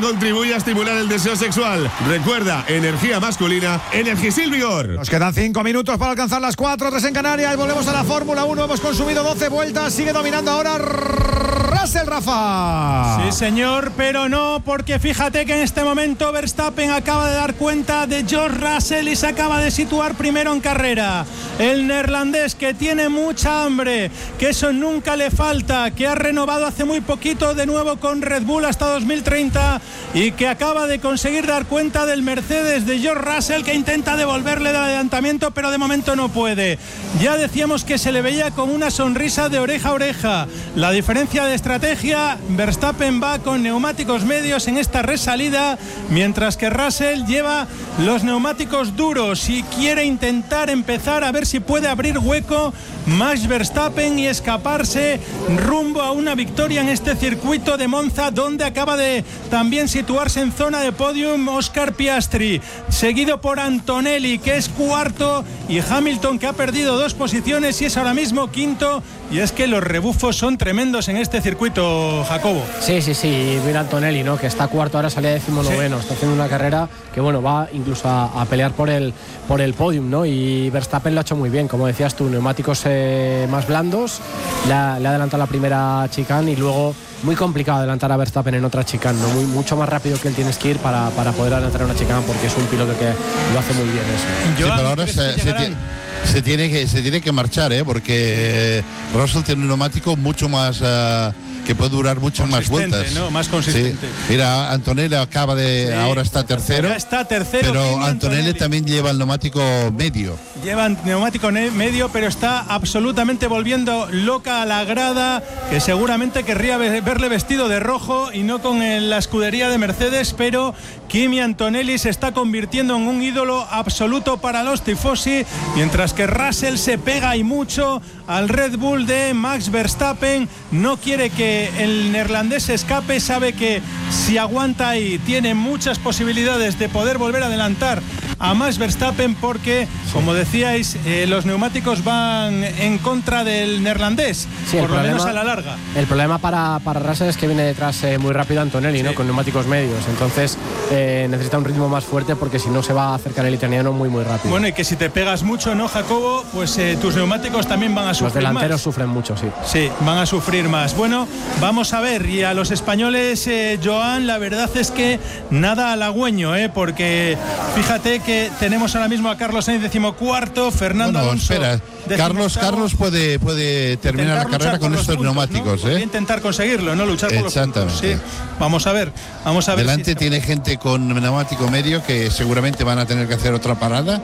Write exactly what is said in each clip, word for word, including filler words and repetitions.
contribuye a estimular el deseo sexual. Recuerda, energía masculina, Energisil Vigor. Nos quedan cinco minutos para alcanzar las cuatro, tres en Canarias y volvemos a la Fórmula uno. Hemos consumido doce vueltas, sigue dominando ahora Russell, Rafa. Sí, señor, pero no, porque fíjate que en este momento Verstappen acaba de dar cuenta de George Russell y se acaba de situar primero en carrera. El neerlandés, que tiene mucha hambre, que eso nunca le falta, que ha renovado hace muy poquito de nuevo con Red Bull hasta dos mil treinta y que acaba de conseguir dar cuenta del Mercedes de George Russell, que intenta devolverle el adelantamiento, pero de momento no puede. Ya decíamos que se le veía con una sonrisa de oreja a oreja. La diferencia de estrategia: Verstappen va con neumáticos medios en esta resalida, mientras que Russell lleva los neumáticos duros y quiere intentar empezar a ver si puede abrir hueco Max Verstappen y escaparse rumbo a una victoria en este circuito de Monza, donde acaba de también situarse en zona de podium Oscar Piastri, seguido por Antonelli, que es cuarto, y Hamilton, que ha perdido dos posiciones y es ahora mismo quinto. Y es que los rebufos son tremendos en este circuito, Jacobo. Sí, sí, sí, mira Antonelli, ¿no? Que está cuarto, ahora salía decimonoveno, sí. Está haciendo una carrera que, bueno, va incluso a, a pelear por el, por el podium, ¿no? Y Verstappen lo ha hecho muy bien, como decías tú, neumáticos eh, más blandos, le ha, le ha adelantado la primera chicane y luego muy complicado adelantar a Verstappen en otra chicane, ¿no? Muy, mucho más rápido que él tienes que ir para, para poder adelantar a una chicane, porque es un piloto que lo hace muy bien eso. Sí, pero ahora se, se, tiene, se, tiene que, se tiene que marchar, ¿eh? Porque Russell tiene un neumático mucho más... Uh, que puede durar muchas más vueltas, ¿no? Más consistente. Sí. Mira, Antonelli acaba de, sí. ahora está tercero. Ya está tercero. Pero Antonelli, Antonelli también lleva el neumático medio. Lleva neumático medio, pero está absolutamente volviendo loca a la grada, que seguramente querría verle vestido de rojo y no con la escudería de Mercedes, pero Kimi Antonelli se está convirtiendo en un ídolo absoluto para los tifosi, mientras que Russell se pega y mucho al Red Bull de Max Verstappen. No quiere que el neerlandés se escape, sabe que si aguanta ahí tiene muchas posibilidades de poder volver a adelantar a Max Verstappen, porque, como decíais, eh, los neumáticos van en contra del neerlandés, sí, por lo problema, menos a la larga. El problema para, para Russell es que viene detrás eh, muy rápido Antonelli, sí. ¿no? Con neumáticos medios, entonces eh, necesita un ritmo más fuerte, porque si no se va a acercar el italiano muy muy rápido. Bueno, y que si te pegas mucho, ¿no, Jacobo? Pues eh, tus neumáticos también van a sufrir más. Los delanteros más. sufren mucho, sí. Sí, van a sufrir más. Bueno, vamos a ver, y a los españoles, eh, Joan, la verdad es que nada halagüeño, ¿eh? Porque fíjate que tenemos ahora mismo a Carlos Sainz decimocuarto, Fernando bueno, Alonso. Espera, Carlos, Carlos puede, puede terminar la carrera con estos puntos, neumáticos, ¿no? ¿eh? Intentar conseguirlo, ¿no? Luchar por los puntos. Sí. Vamos a ver, vamos a ver. Delante si es tiene gente con neumático medio que seguramente van a tener que hacer otra parada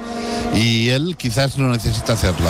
y él quizás no necesita hacerla.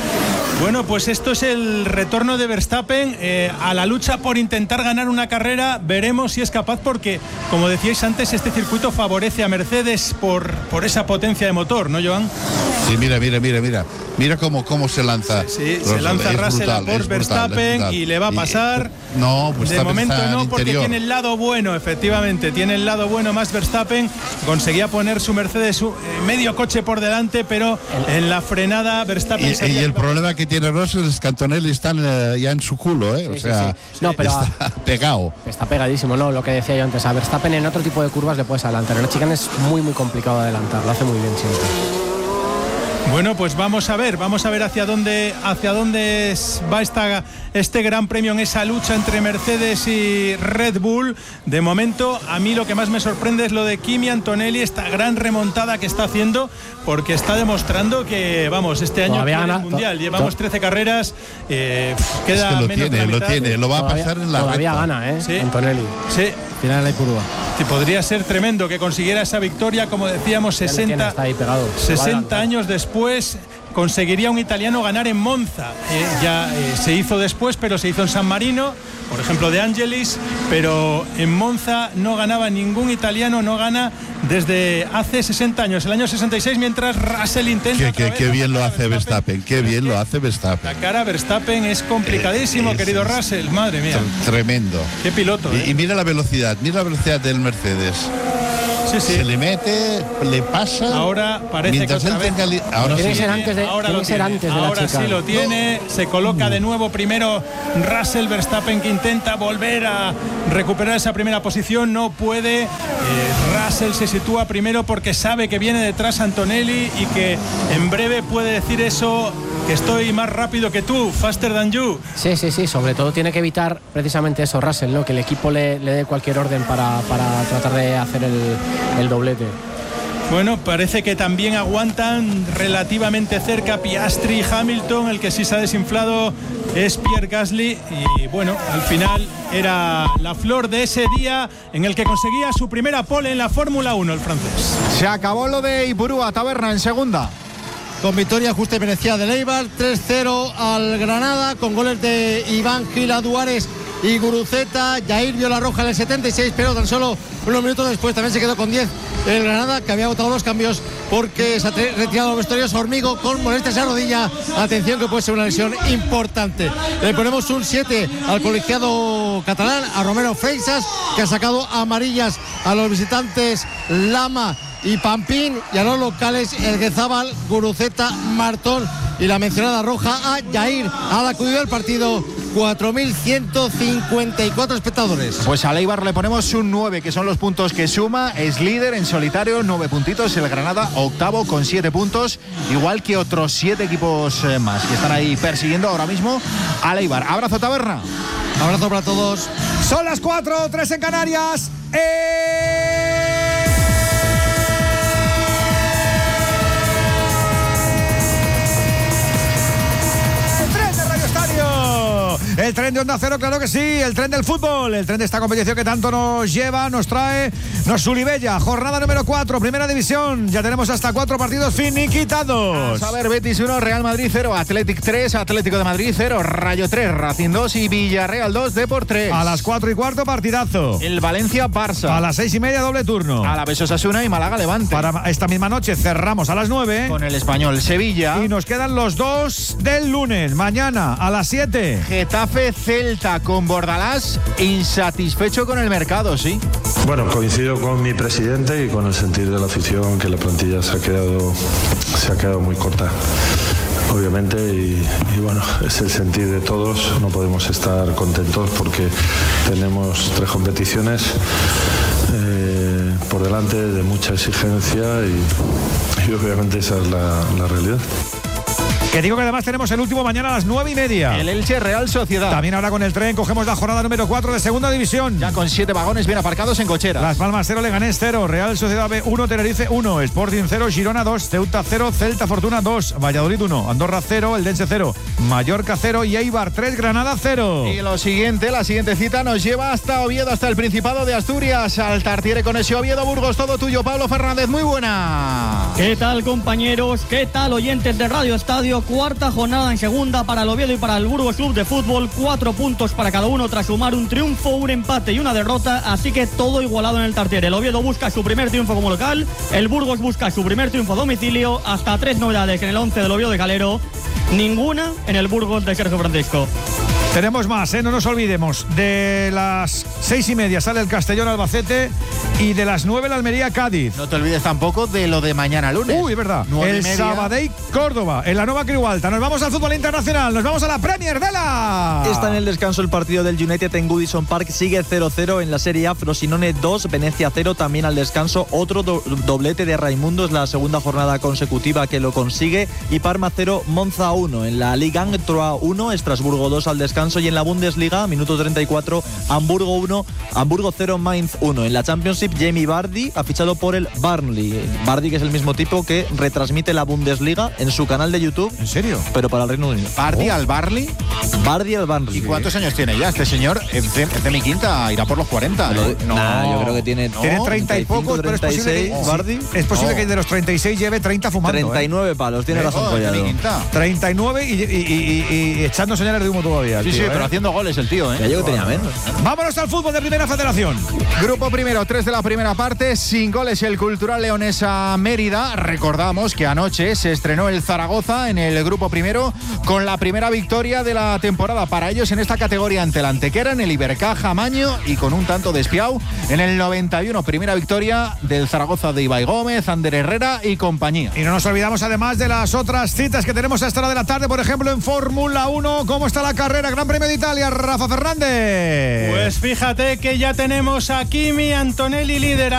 Bueno, pues esto es el retorno de Verstappen eh, a la lucha por intentar ganar una carrera. Veremos si es capaz, porque, como decíais antes, este circuito favorece a Mercedes por, por esa potencia de motor, ¿no, Joan? Sí, mira, mira, mira, mira. Mira cómo, cómo se lanza. Sí, sí, se lanza Russell a por Verstappen y le va a pasar. Y, no, pues de está, momento está no, porque tiene el lado bueno, efectivamente. Tiene el lado bueno más Verstappen. Conseguía poner su Mercedes su, eh, medio coche por delante, pero en la frenada Verstappen. Y, y el problema que tiene Russell es que Antonelli está eh, ya en su culo, ¿eh? Sí, o sea, sí, sí. No, pero está pegado. Está pegadísimo, ¿no? Lo que decía yo antes. A Verstappen en otro tipo de curvas le puedes adelantar. En la chicane es muy, muy complicado adelantar. Lo hace muy bien siempre. Bueno, pues vamos a ver, vamos a ver hacia dónde, hacia dónde va esta, este gran premio en esa lucha entre Mercedes y Red Bull. De momento, a mí lo que más me sorprende es lo de Kimi Antonelli, esta gran remontada que está haciendo, porque está demostrando que, vamos, este año en el Mundial llevamos trece carreras, eh, queda es que lo menos tiene, de la lo tiene, lo va a todavía, pasar en la todavía recta. gana, ¿eh? Sí. Antonelli. Sí. Final de la curva. Sí, podría ser tremendo que consiguiera esa victoria, como decíamos, sesenta, está ahí pegado. sesenta años después. Conseguiría un italiano ganar en Monza. Eh, ya eh, se hizo después, pero se hizo en San Marino, por ejemplo, de Angelis, pero en Monza no ganaba ningún italiano, no gana desde hace sesenta años, el año sesenta y seis, mientras Russell intenta. Qué, qué bien lo hace Verstappen, qué bien lo hace Verstappen. La cara Verstappen es complicadísimo, eh, es, querido es, Russell, madre mía. Tremendo. Qué piloto. Y, eh. y mira la velocidad, mira la velocidad del Mercedes. Sí, sí. Se le mete, le pasa. Ahora parece que otra vez. Li- ahora Tiene que sí. ser antes de, Ahora tiene lo que ser tiene. antes de la Ahora chica. sí lo tiene. Se coloca de nuevo primero Russell. Verstappen que intenta volver a recuperar esa primera posición. No puede. Eh, Russell se sitúa primero porque sabe que viene detrás Antonelli y que en breve puede decir eso, que estoy más rápido que tú, faster than you. Sí, sí, sí, sobre todo tiene que evitar precisamente eso, Russell, ¿no? Que el equipo le, le dé cualquier orden para, para tratar de hacer el, el doblete. Bueno, parece que también aguantan relativamente cerca Piastri y Hamilton. El que sí se ha desinflado es Pierre Gasly. Y bueno, al final era la flor de ese día en el que conseguía su primera pole en la Fórmula uno, el francés. Se acabó lo de Ipurúa, Taberna en segunda. Con victoria justa y merecida del Eibar, tres cero al Granada, con goles de Iván Gila Duárez y Guruceta. Jair vio la roja en el setenta y seis, pero tan solo unos minutos después también se quedó con diez el Granada, que había votado los cambios porque se ha retirado los vestuarios Hormigo con molestias en rodilla. Atención, que puede ser una lesión importante. Le ponemos un siete al colegiado catalán, a Romero Freixas, que ha sacado amarillas a los visitantes Lama y Pampín, y a los locales Elguezábal, Guruceta, Martón, y la mencionada roja a Jair. Ha acudido al partido cuatro mil ciento cincuenta y cuatro espectadores. Pues al Eibar le ponemos un nueve, que son los puntos que suma. Es líder en solitario, nueve puntitos. El Granada octavo con siete puntos, igual que otros siete equipos eh, más que están ahí persiguiendo ahora mismo al Eibar. Abrazo, Taberna. Abrazo para todos. Son las cuatro, tres en Canarias. ¡Eh! El tren de Onda Cero, claro que sí, el tren del fútbol, el tren de esta competición que tanto nos lleva, nos trae, nos sulibella. Jornada número cuatro, primera división, ya tenemos hasta cuatro partidos finiquitados. A ver, Betis uno, Real Madrid cero, Athletic tres, Atlético de Madrid cero, Rayo tres, Racing dos y Villarreal dos, Depor tres. A las cuatro y cuarto, partidazo. El Valencia-Barça. A las seis y media, doble turno. A la Osasuna y Málaga-Levante. Para esta misma noche cerramos a las nueve. Con el Español-Sevilla. Y nos quedan los dos del lunes, mañana a las siete. Getafe-Celta con Bordalás, insatisfecho con el mercado, ¿sí? Bueno, coincido con mi presidente y con el sentir de la afición, que la plantilla se ha quedado, se ha quedado muy corta, obviamente, y, y bueno, es el sentir de todos. No podemos estar contentos porque tenemos tres competiciones eh, por delante de mucha exigencia y, y obviamente esa es la, la realidad. Que digo que además tenemos el último mañana a las nueve y media. El Elche Real Sociedad. También ahora con el tren cogemos la jornada número cuatro de segunda división. Ya con siete vagones bien aparcados en cocheras. Las Palmas cero, Leganés cero, Real Sociedad B uno, Tenerife uno, Sporting cero, Girona dos, Ceuta cero, Celta Fortuna dos, Valladolid uno, Andorra cero, Eldense cero, Mallorca cero y Eibar tres, Granada cero. Y lo siguiente, la siguiente cita nos lleva hasta Oviedo, hasta el Principado de Asturias. Al Tartiere con ese Oviedo Burgos, todo tuyo, Pablo Fernández, muy buena. ¿Qué tal, compañeros? ¿Qué tal, oyentes de Radio Estadio? Cuarta jornada en segunda para el Oviedo y para el Burgos Club de Fútbol. Cuatro puntos para cada uno tras sumar un triunfo, un empate y una derrota. Así que todo igualado en el Tartiere. El Oviedo busca su primer triunfo como local. El Burgos busca su primer triunfo a domicilio. Hasta tres novedades en el once del Oviedo de Calero. Ninguna en el Burgos de Sergio Francisco. Tenemos más, ¿eh? No nos olvidemos. De las seis y media sale el Castellón Albacete y de las nueve la Almería Cádiz. No te olvides tampoco de lo de mañana lunes. Uy, es verdad. El Sabadell Córdoba, en la Nueva Criualta. Nos vamos al fútbol internacional, nos vamos a la Premier de la... Está en el descanso el partido del United en Goodison Park. Sigue cero cero en la Serie A. Frosinone dos, Venecia cero. También al descanso otro do doblete de Raimundo. Es la segunda jornada consecutiva que lo consigue. Y Parma cero, Monza uno. En la Liga Troyes uno, Estrasburgo dos al descanso. Y en la Bundesliga, minuto treinta y cuatro, Hamburgo uno, Hamburgo cero, Mainz uno. En la Championship, Jamie Vardy ha fichado por el Burnley. Vardy, que es el mismo tipo que retransmite la Bundesliga en su canal de YouTube. ¿En serio? Pero para el Reino Unido. ¿Vardy oh. al Barley? Vardy al Burnley. ¿Y cuántos años tiene ya este señor? En mi quinta irá por los cuarenta. ¿eh? No, nah, yo creo que tiene... No, tiene treinta y pocos, pero es posible que, Vardy. Es posible no. que de los treinta y seis lleve treinta fumando. treinta y nueve ¿eh? palos, tiene razón oh, Collado. treinta y nueve y, y, y, y, y echando señales de humo todavía. Sí, tío, sí, ¿eh? pero haciendo goles el tío, ¿eh? Ya yo que tenía menos. Vámonos al fútbol de Primera Federación. Grupo primero, tres de la la primera parte, sin goles el Cultural Leonesa Mérida. Recordamos que anoche se estrenó el Zaragoza en el grupo primero con la primera victoria de la temporada para ellos en esta categoría ante el Antequera, en el Ibercaja Maño y con un tanto de Espiau en el noventa y uno. Primera victoria del Zaragoza de Ibai Gómez, Ander Herrera y compañía. Y no nos olvidamos además de las otras citas que tenemos a esta hora de la tarde, por ejemplo en Fórmula uno. ¿Cómo está la carrera? Gran Premio de Italia, Rafa Fernández. Pues fíjate que ya tenemos a Kimi Antonelli líder.